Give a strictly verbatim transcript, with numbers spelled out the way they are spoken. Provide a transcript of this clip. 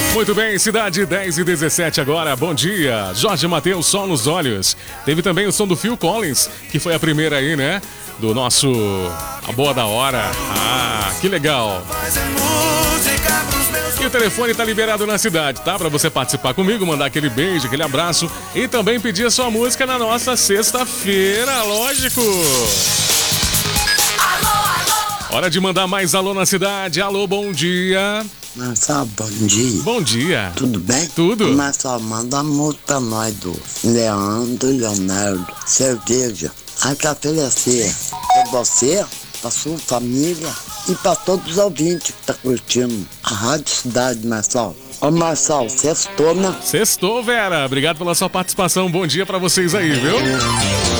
Muito bem, cidade dez e dezessete agora, bom dia. Jorge Mateus, Sol nos Olhos. Teve também o som do Phil Collins, que foi a primeira aí, né? Do nosso A Boa da Hora. Ah, que legal. E o telefone tá liberado na cidade, tá? Pra você participar comigo, mandar aquele beijo, aquele abraço e também pedir a sua música na nossa sexta-feira, lógico. Hora de mandar mais alô na cidade. Alô, bom dia. Marcelo, bom dia. Bom dia. Tudo bem? Tudo. Marcelo, manda a música pra nós do Leandro, Leonardo, cerveja. A que oferecer pra você, pra sua família e pra todos os ouvintes que tá curtindo a Rádio Cidade, Marcelo. Ô Marcelo, sextou, né? Sextou, Vera. Obrigado pela sua participação. Bom dia pra vocês aí, viu?